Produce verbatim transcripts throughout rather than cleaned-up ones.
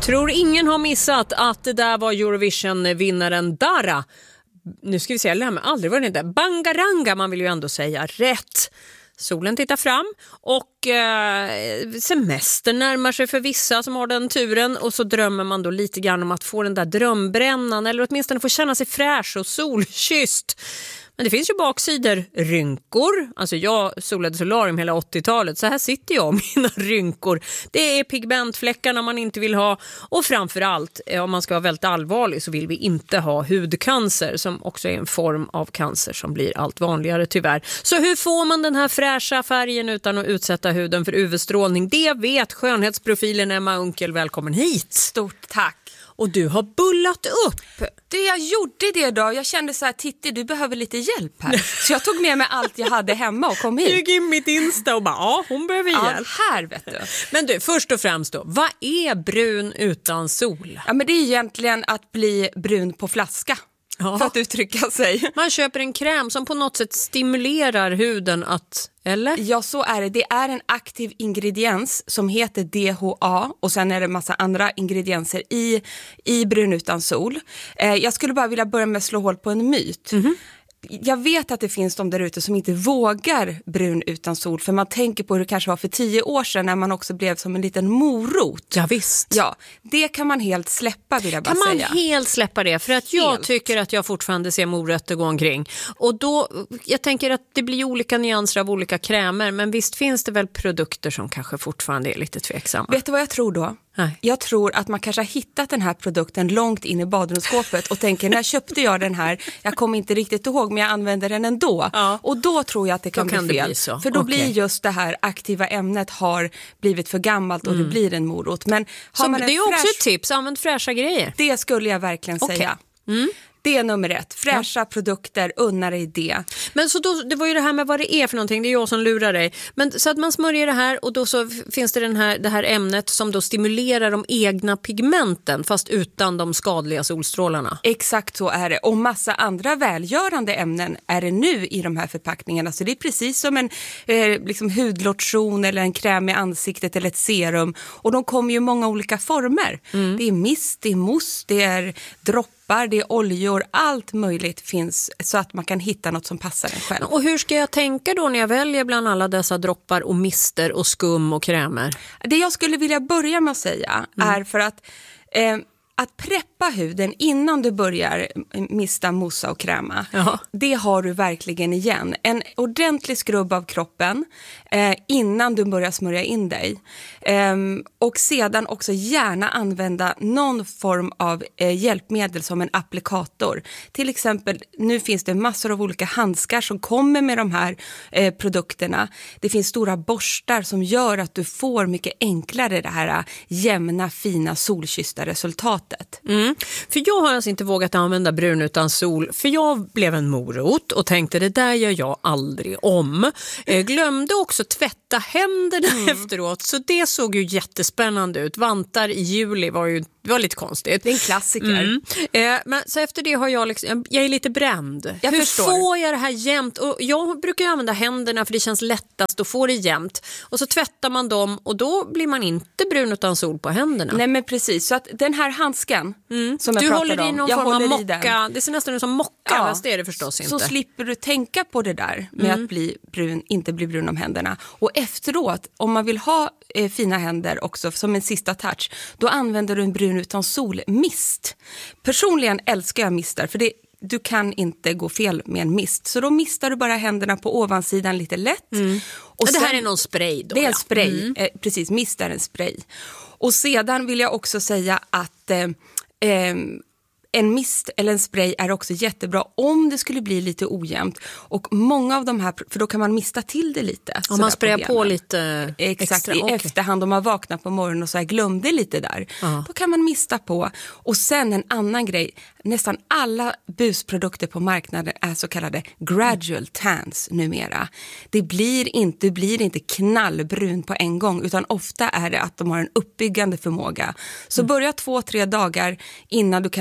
Tror ingen har missat att det där var Eurovision-vinnaren Dara. Nu ska vi se, jag lämnar aldrig vad det inte. Bangaranga, man vill ju ändå säga rätt. Solen tittar fram och eh, semester närmar sig för vissa som har den turen. Och så drömmer man då lite grann om att få den där drömbrännan eller åtminstone få känna sig fräsch och solkysst. Men det finns ju baksidor, rynkor. Alltså jag solade solarium hela åttiotalet, så här sitter jag med mina rynkor. Det är pigmentfläckarna man inte vill ha. Och framförallt, om man ska vara väldigt allvarlig, så vill vi inte ha hudcancer, som också är en form av cancer som blir allt vanligare tyvärr. Så hur får man den här fräscha färgen utan att utsätta huden för U V-strålning? Det vet skönhetsprofilen Emma Unkel. Välkommen hit. Stort tack. Och du har bullat upp. Det jag gjorde det då, jag kände så här, Titti, du behöver lite hjälp här. Så jag tog med mig allt jag hade hemma och kom hit. Jag gick in mitt Insta och bara, ja, hon behöver ja, hjälp. här vet du. Men du, först och främst då, vad är brun utan sol? Ja, men det är egentligen att bli brun på flaska. Ja. För att uttrycka sig. Man köper en kräm som på något sätt stimulerar huden att, eller? Ja, så är det. Det är en aktiv ingrediens som heter D H A och sen är det en massa andra ingredienser i, i brun utan sol. Eh, jag skulle bara vilja börja med att slå hål på en myt. Mm-hmm. Jag vet att det finns de där ute som inte vågar brun utan sol, för man tänker på hur det kanske var för tio år sedan när man också blev som en liten morot. Ja visst. Ja, det kan man helt släppa, vill jag bara kan säga. Kan man helt släppa det? För att jag helt. tycker att jag fortfarande ser morötter gå omkring. Och då, jag tänker att det blir olika nyanser av olika krämer, men visst finns det väl produkter som kanske fortfarande är lite tveksamma. Vet du vad jag tror då? Nej. Jag tror att man kanske har hittat den här produkten långt in i badrumsskåpet och tänker, när köpte jag den här? Jag kommer inte riktigt ihåg, men jag använder den ändå. Ja. Och då tror jag att det kan, kan bli fel. Bli så. För då okay. blir just det här aktiva ämnet har blivit för gammalt och mm. det blir en morot. Men har så man en det är fräsch... också ett tips, använd fräscha grejer. Det skulle jag verkligen okay. säga. Mm. Det är nummer ett. Fräscha ja. produkter, unna dig det. Men så då, det var ju det här med vad det är för någonting. Det är jag som lurar dig. Men så att man smörjer det här och då så finns det den här, det här ämnet som då stimulerar de egna pigmenten fast utan de skadliga solstrålarna. Exakt så är det. Och massa andra välgörande ämnen är det nu i de här förpackningarna. Så det är precis som en eh, liksom hudlotion eller en kräm i ansiktet eller ett serum. Och de kommer ju i många olika former. Mm. Det är mist, det är mousse, det är dropp. Det är oljor, allt möjligt finns så att man kan hitta något som passar en själv. Och hur ska jag tänka då när jag väljer bland alla dessa droppar och mister och skum och krämer? Det jag skulle vilja börja med att säga mm. är för att eh, att preppa huden innan du börjar mista, mossa och kräma, ja. det har du verkligen igen. En ordentlig skrubb av kroppen eh, innan du börjar smörja in dig. Eh, och sedan också gärna använda någon form av eh, hjälpmedel som en applikator. Till exempel, nu finns det massor av olika handskar som kommer med de här eh, produkterna. Det finns stora borstar som gör att du får mycket enklare det här jämna, fina, solkyssta resultat. Mm. För jag har alltså inte vågat använda brun utan sol, för jag blev en morot och tänkte det där gör jag aldrig om. Jag glömde också tvätta händerna mm. efteråt, så det såg ju jättespännande ut. Vantar i juli var ju det var lite konstigt. Det är en klassiker. Mm. Eh, men så efter det har jag liksom, jag är lite bränd. Jag Hur förstår. får jag det här jämnt? Och jag brukar använda händerna för det känns lättast att få det jämnt. Och så tvättar man dem och då blir man inte brun utan sol på händerna. Nej men precis, så att den här handsken mm. som jag du pratade håller om. I någon jag form håller av i mocka. den. Det ser nästan ut som mocka, ja. Fast det är det förstås inte. Så slipper du tänka på det där med mm. att bli brun, inte bli brun om händerna. Och efteråt, om man vill ha eh, fina händer också som en sista touch, då använder du en brun utan sol mist. Personligen älskar jag mistar, för det, du kan inte gå fel med en mist. Så då mistar du bara händerna på ovansidan lite lätt. Mm. Och det här är någon spray då? Det är en ja. spray, mm. eh, precis, mist är en spray. Och sedan vill jag också säga att eh, eh, en mist eller en spray är också jättebra om det skulle bli lite ojämnt. Och många av de här, för då kan man mista till det lite. Om man sprayar på, på lite Exakt, extra. i Okay. efterhand om man vaknar på morgonen och så här glömde lite där. Uh-huh. Då kan man mista på. Och sen en annan grej, nästan alla busprodukter på marknaden är så kallade gradual tans numera. Det blir inte, blir inte knallbrun på en gång, utan ofta är det att de har en uppbyggande förmåga. Så mm. börja två, tre dagar innan du kanske ska på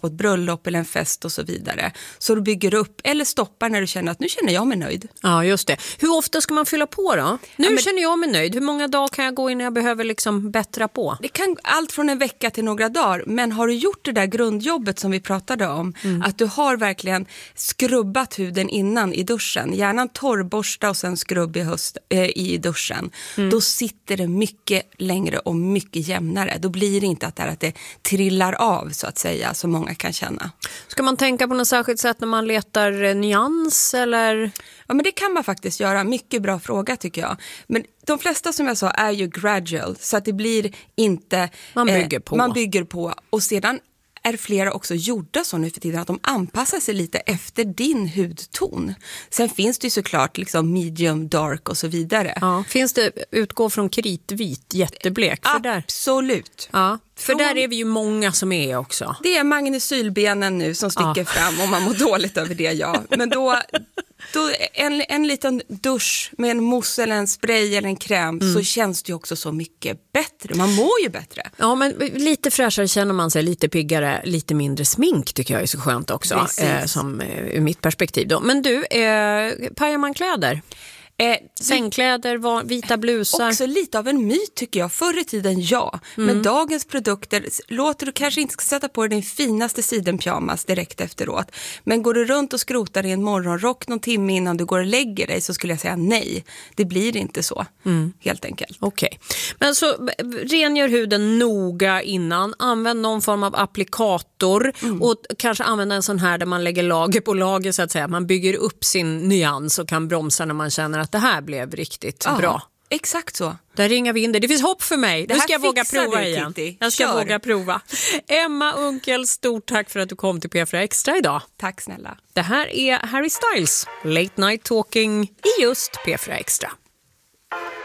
på ett bröllop eller en fest och så vidare. Så du bygger upp eller stoppar när du känner att nu känner jag mig nöjd. Ja, just det. Hur ofta ska man fylla på då? Nu ja, men... känner jag mig nöjd. Hur många dagar kan jag gå innan jag behöver liksom bättra på? Det kan allt från en vecka till några dagar. Men har du gjort det där grundjobbet som vi pratade om, mm. att du har verkligen skrubbat huden innan i duschen, gärna en torrborsta och sen skrubb i, höst, äh, i duschen, mm. då sitter det mycket längre och mycket jämnare. Då blir det inte att det, är att det trillar av så att säga, som många kan känna. Ska man tänka på något särskilt sätt när man letar nyans eller? Ja, men det kan man faktiskt göra. Mycket bra fråga tycker jag. Men de flesta som jag sa är ju gradual, så att det blir inte... Man bygger på. Eh, man bygger på och sedan är flera också gjorda så nu för tiden att de anpassar sig lite efter din hudton. Sen finns det ju såklart liksom medium, dark och så vidare. Ja. Finns det utgå från kritvit, jätteblek? För Absolut. Där? Ja. För från, där är vi ju många som är också. Det är magnesylbenen nu som sticker ja. fram och man mår dåligt över det, ja. Men då, då en, en liten dusch med en mousse eller en spray eller en kräm mm. så känns det ju också så mycket bättre. Man mår ju bättre. Ja, men lite fräschare känner man sig, lite piggare, lite mindre smink tycker jag är så skönt också. Eh, som eh, ur mitt perspektiv då. Men du, eh, pajar man kläder? Eh, Sängkläder, var, vita blusar. Också lite av en myt tycker jag. Förr i tiden ja. Mm. Men dagens produkter låter du kanske inte sätta på dig din finaste sidenpyjamas direkt efteråt. Men går du runt och skrotar i en morgonrock någon timme innan du går och lägger dig så skulle jag säga nej. Det blir inte så. Mm. Helt enkelt. Okej. Okay. Men så rengör huden noga innan. Använd någon form av applikator. Mm. Och kanske använda en sån här där man lägger lager på lager så att säga. Man bygger upp sin nyans och kan bromsa när man känner att det här blev riktigt ja, bra. Exakt så. Där ringar vi in det. Det finns hopp för mig. Det nu ska jag våga prova du, igen. Titti. Jag ska Kör. våga prova. Emma Unkel, stort tack för att du kom till P fyra Extra idag. Tack snälla. Det här är Harry Styles, Late Night Talking i just P fyra Extra.